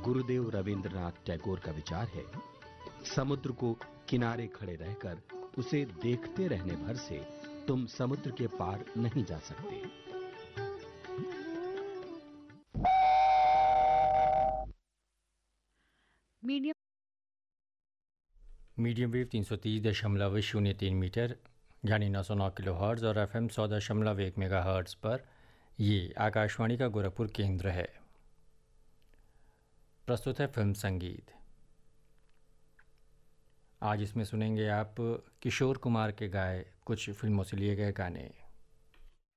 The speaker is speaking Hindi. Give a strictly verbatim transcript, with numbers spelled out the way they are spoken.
गुरुदेव रवींद्रनाथ टैगोर का विचार है, समुद्र को किनारे खड़े रहकर उसे देखते रहने भर से तुम समुद्र के पार नहीं जा सकते। मीडियम मीडियम वेव तीन सौ तीस दशमलव शून्य तीन मीटर यानी नौ सौ नौ किलो हर्ट्ज़ और एफ एम सौ दशमलव एक मेगा हर्ट्ज़ पर ये आकाशवाणी का गोरखपुर केंद्र है। प्रस्तुत है फिल्म संगीत। आज इसमें सुनेंगे आप किशोर कुमार के गाए कुछ फिल्मों से लिए गए गाने।